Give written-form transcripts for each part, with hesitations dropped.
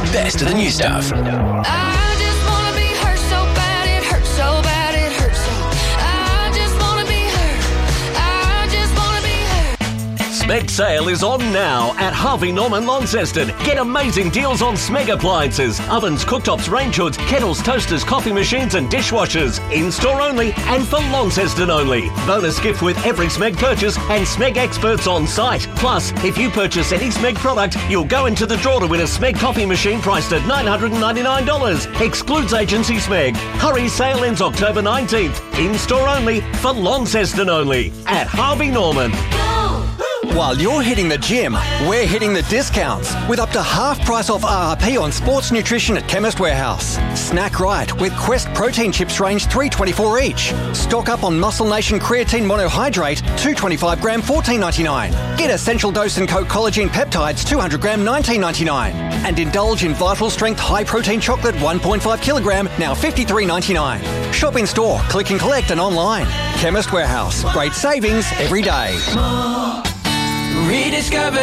best of the new stuff. I just wanna be hurt so bad, it hurts so bad, it hurts so. I just wanna be hurt. I just wanna be hurt. Smeg sale is on now at Harvey Norman Launceston. Get amazing deals on Smeg appliances, ovens, cooktops, range hoods, kettles, toasters, coffee machines and dishwashers. In-store only and for Launceston only. Bonus gift with every Smeg purchase and Smeg experts on site. Plus, if you purchase any Smeg product, you'll go into the draw to win a Smeg coffee machine priced at $999. Excludes agency Smeg. Hurry, sale ends October 19th. In-store only for Launceston only at Harvey Norman. While you're hitting the gym, we're hitting the discounts with up to half price off RRP on sports nutrition at Chemist Warehouse. Snack right with Quest protein chips range $3.24 each. Stock up on Muscle Nation creatine monohydrate 225 gram $14.99. Get Essential Dose and Co collagen peptides 200 gram $19.99. And indulge in Vital Strength high protein chocolate 1.5 kilogram now $53.99. Shop in store, click and collect and online. Chemist Warehouse. Great savings every day. Rediscover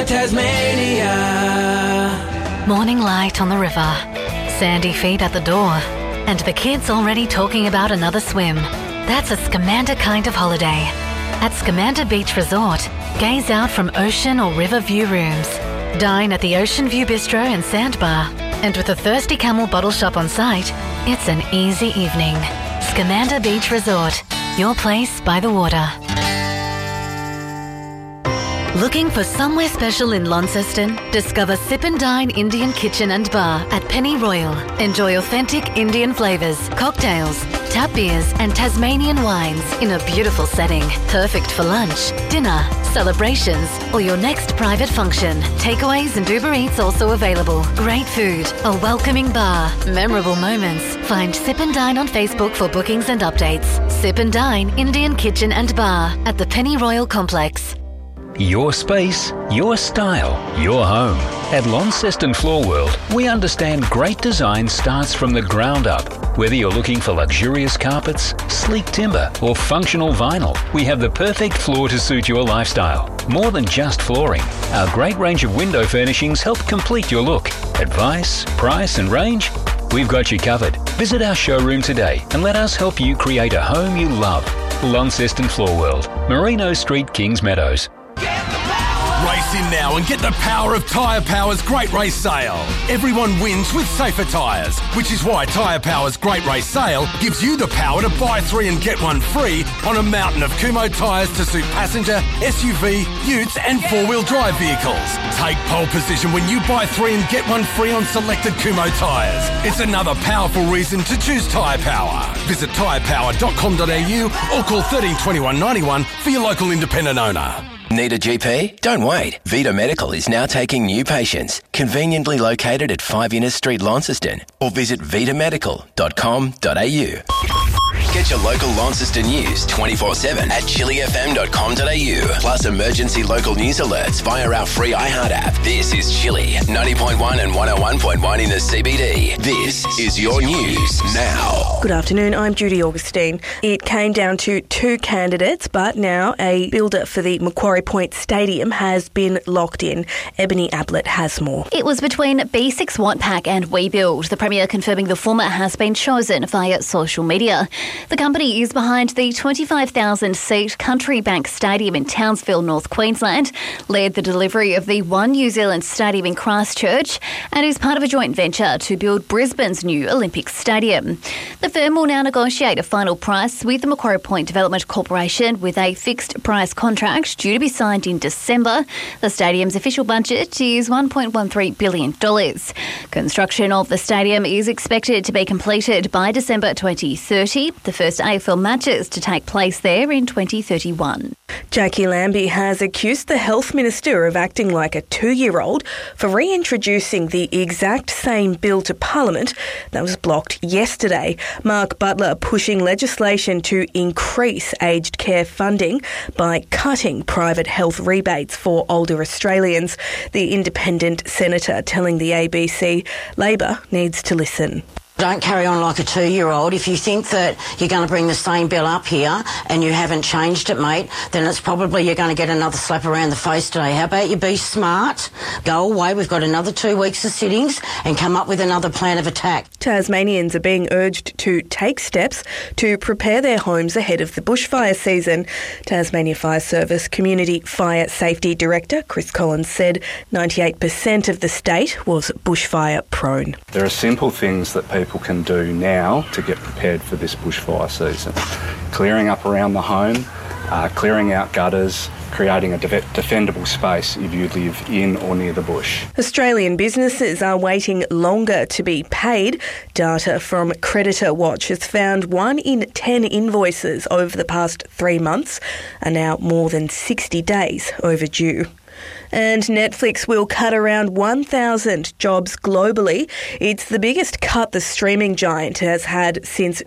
Tasmania. Morning light on the river, sandy feet at the door, and the kids already talking about another swim. That's a Scamander kind of holiday. At Scamander Beach Resort, gaze out from ocean or river view rooms. Dine at the Ocean View Bistro and Sandbar. And with a Thirsty Camel bottle shop on site, it's an easy evening. Scamander Beach Resort, your place by the water. Looking for somewhere special in Launceston? Discover Sip and Dine Indian Kitchen and Bar at Penny Royal. Enjoy authentic Indian flavours, cocktails, tap beers and Tasmanian wines in a beautiful setting. Perfect for lunch, dinner, celebrations or your next private function. Takeaways and Uber Eats also available. Great food, a welcoming bar, memorable moments. Find Sip and Dine on Facebook for bookings and updates. Sip and Dine Indian Kitchen and Bar at the Penny Royal Complex. Your space, your style, your home. At Launceston Floor World, we understand great design starts from the ground up. Whether you're looking for luxurious carpets, sleek timber, or functional vinyl, we have the perfect floor to suit your lifestyle. More than just flooring, our great range of window furnishings help complete your look. Advice, price, and range? We've got you covered. Visit our showroom today and let us help you create a home you love. Launceston Floor World, Merino Street, Kings Meadows. Race in now and get the power of Tyre Power's Great Race Sale. Everyone wins with safer tyres, which is why Tyre Power's Great Race Sale gives you the power to buy 3 and get 1 free on a mountain of Kumho tyres to suit passenger, SUV, utes and 4-wheel drive vehicles. Take pole position when you buy 3 and get 1 free on selected Kumho tyres. It's another powerful reason to choose Tyre Power. Visit tyrepower.com.au or call 13 21 91 for your local independent owner. Need a GP? Don't wait. Vita Medical is now taking new patients. Conveniently located at 5 Innes Street, Launceston. Or visit vitamedical.com.au. Get your local Launceston news 24/7 at chillyfm.com.au. Plus emergency local news alerts via our free iHeart app. This is Chilly 90.1 and 101.1 in the CBD. This is your news now. Good afternoon, I'm Judy Augustine. It came down to 2 candidates, but now a builder for the Macquarie Point Stadium has been locked in. Ebony Ablett has more. It was between B6 Watpac and WeBuild, the Premier confirming the former has been chosen via social media. The company is behind the 25,000-seat Country Bank Stadium in Townsville, North Queensland, led the delivery of the One New Zealand Stadium in Christchurch, and is part of a joint venture to build Brisbane's new Olympic Stadium. The firm will now negotiate a final price with the Macquarie Point Development Corporation with a fixed price contract due to be signed in December. The stadium's official budget is $1.13 billion. Construction of the stadium is expected to be completed by December 2030. The first AFL matches to take place there in 2031. Jackie Lambie has accused the Health Minister of acting like a 2-year-old for reintroducing the exact same bill to Parliament that was blocked yesterday. Mark Butler pushing legislation to increase aged care funding by cutting private health rebates for older Australians. The independent senator telling the ABC Labor needs to listen. Don't carry on like a 2-year-old. If you think that you're going to bring the same bill up here and you haven't changed it, mate, then it's probably you're going to get another slap around the face today. How about you be smart, go away, we've got another 2 weeks of sittings, and come up with another plan of attack. Tasmanians are being urged to take steps to prepare their homes ahead of the bushfire season. Tasmania Fire Service Community Fire Safety Director Chris Collins said 98% of the state was bushfire prone. There are simple things that people can do now to get prepared for this bushfire season. Clearing up around the home, clearing out gutters, creating a defendable space if you live in or near the bush. Australian businesses are waiting longer to be paid. Data from Creditor Watch has found 1 in 10 invoices over the past 3 months are now more than 60 days overdue. And Netflix will cut around 1,000 jobs globally. It's the biggest cut the streaming giant has had since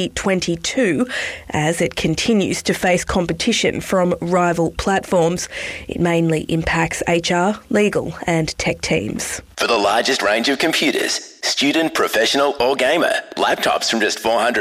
2022 as it continues to face competition from rival platforms. It mainly impacts HR, legal and tech teams. For the largest range of computers, student, professional or gamer, laptops from just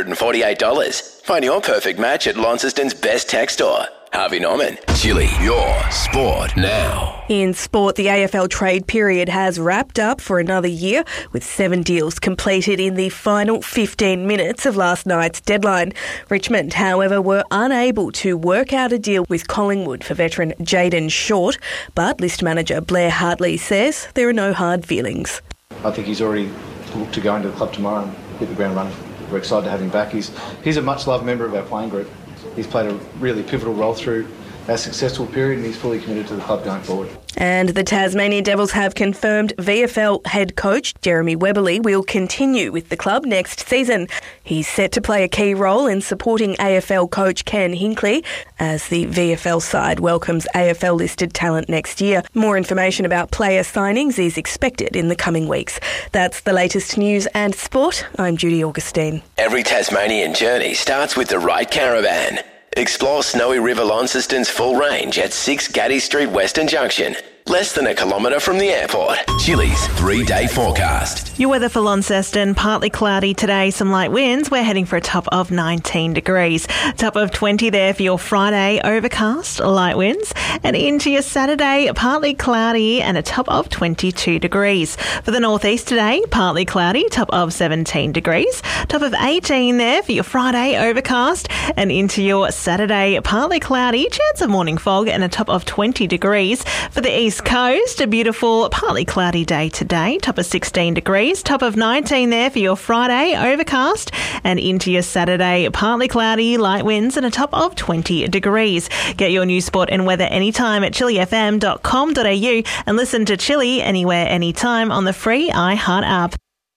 $448. Find your perfect match at Launceston's best tech store. Harvey Norman, Chili, your sport now. In sport, the AFL trade period has wrapped up for another year with 7 deals completed in the final 15 minutes of last night's deadline. Richmond, however, were unable to work out a deal with Collingwood for veteran Jayden Short, but list manager Blair Hartley says there are no hard feelings. I think he's already looked to go into the club tomorrow and hit the ground running. We're excited to have him back. He's a much-loved member of our playing group. He's played a really pivotal role through our successful period and he's fully committed to the club going forward. And the Tasmania Devils have confirmed VFL head coach Jeremy Webberley will continue with the club next season. He's set to play a key role in supporting AFL coach Ken Hinkley as the VFL side welcomes AFL-listed talent next year. More information about player signings is expected in the coming weeks. That's the latest news and sport. I'm Judy Augustine. Every Tasmanian journey starts with the right caravan. Explore Snowy River Launceston's full range at 6 Gaddy Street Western Junction. Less than a kilometre from the airport. Chili's 3-day forecast. Your weather for Launceston, partly cloudy today, some light winds. We're heading for a top of 19 degrees. Top of 20 there for your Friday, overcast, light winds. And into your Saturday, partly cloudy and a top of 22 degrees. For the northeast today, partly cloudy, top of 17 degrees. Top of 18 there for your Friday, overcast. And into your Saturday, partly cloudy, chance of morning fog and a top of 20 degrees. For the east coast, a beautiful partly cloudy day today, top of 16 degrees, top of 19 there for your Friday, overcast, and into your Saturday, partly cloudy, light winds and a top of 20 degrees. Get your news, sport and weather anytime at chilifm.com.au and listen to Chili anywhere, anytime on the free iHeart app.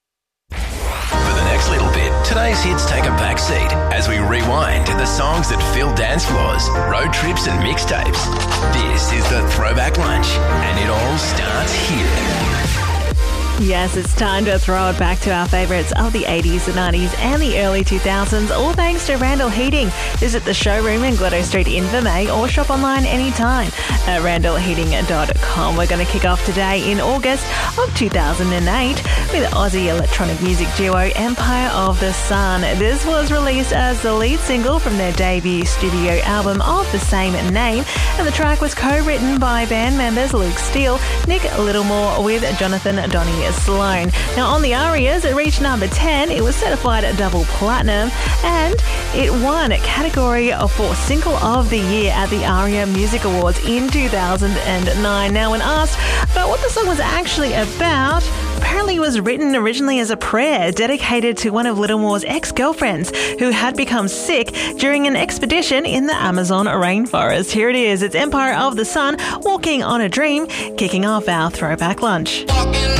For the next little bit, today's hits take a back seat as we rewind to the songs that fill dance floors, road trips and mixtapes. This is the Throwback Lunch, and it all starts here. Yes, it's time to throw it back to our favourites of the 80s, the 90s and the early 2000s, all thanks to Randall Heating. Visit the showroom in Glotto Street in Vermey or shop online anytime at randallheating.com. We're going to kick off today in August of 2008 with Aussie electronic music duo Empire of the Sun. This was released as the lead single from their debut studio album of the same name, and the track was co-written by band members Luke Steele, Nick Littlemore with Jonathan Donnie Sloan. Now on the ARIAs, it reached number 10. It was certified double platinum and it won a category for Single of the Year at the ARIA Music Awards in 2009. Now when asked about what the song was actually about, apparently it was written originally as a prayer dedicated to one of Littlemore's ex-girlfriends who had become sick during an expedition in the Amazon rainforest. Here it is. It's Empire of the Sun, Walking on a Dream, kicking off our Throwback Lunch. Walking